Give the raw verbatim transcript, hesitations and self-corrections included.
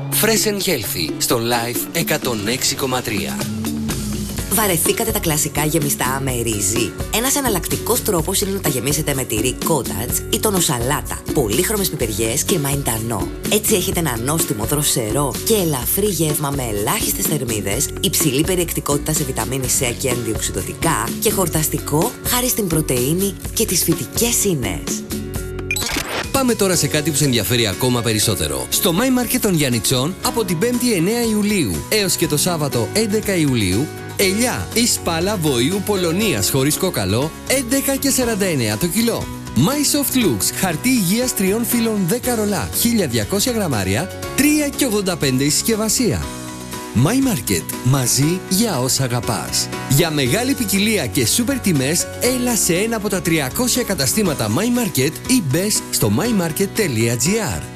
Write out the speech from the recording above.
Fresh and Healthy στο Life εκατόν έξι κόμμα τρία. Βαρεθήκατε τα κλασικά γεμιστά με ρύζι? Ένας εναλλακτικός τρόπος είναι να τα γεμίσετε με τυρί cottage ή τονοσαλάτα, πολύχρωμες πιπεριές και μαϊντανό. Έτσι έχετε ένα νόστιμο, δροσερό και ελαφρύ γεύμα με ελάχιστες θερμίδες, υψηλή περιεκτικότητα σε βιταμίνη C και αντιοξυδοτικά και χορταστικό χάρη στην πρωτεΐνη και τις φυτικές ίνες. Πάμε τώρα σε κάτι που σε ενδιαφέρει ακόμα περισσότερο. Στο My Market των Γιαννιτσών από την πέμπτη εννέα Ιουλίου έως και το Σάββατο έντεκα Ιουλίου, ελιά ή σπάλα βοήου Πολωνίας χωρίς κόκαλο έντεκα και σαράντα εννέα το κιλό. My Soft Looks χαρτί υγείας τριών φύλων δέκα ρολά χίλια διακόσια γραμμάρια τρία και ογδόντα πέντε η συσκευασία. My Market, μαζί για όσα αγαπάς. Για μεγάλη ποικιλία και σούπερ τιμές, έλα σε ένα από τα τριακόσια καταστήματα My Market ή μπες στο my market τελεία gr.